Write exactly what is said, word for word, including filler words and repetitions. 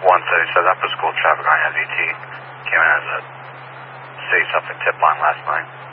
one thirty-seven, after school traffic on S E T. Came in as a say something tip line last night.